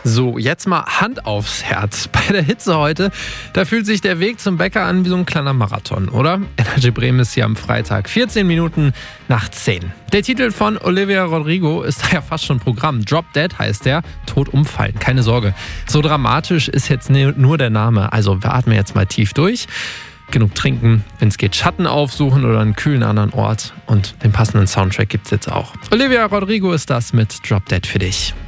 So, jetzt mal Hand aufs Herz. Bei der Hitze heute, da fühlt sich der Weg zum Bäcker an wie so ein kleiner Marathon, oder? Energy Bremen ist hier am Freitag, 14 Minuten nach 10. Der Titel von Olivia Rodrigo ist ja fast schon Programm. Drop Dead heißt der, tot umfallen, keine Sorge. So dramatisch ist jetzt nur der Name, also wir atmen jetzt mal tief durch. Genug trinken, wenn es geht, Schatten aufsuchen oder einen kühlen anderen Ort. Und den passenden Soundtrack gibt's jetzt auch. Olivia Rodrigo ist das mit Drop Dead für dich.